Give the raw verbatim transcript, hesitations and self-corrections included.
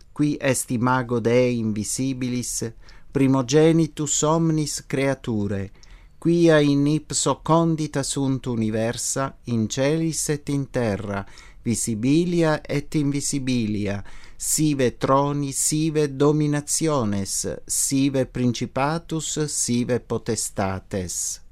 qui est imago Dei invisibilis, primogenitus omnis creature, quia in ipso condita sunt universa, in celis et in terra, visibilia et invisibilia, sive troni, sive dominationes, sive principatus, sive potestates.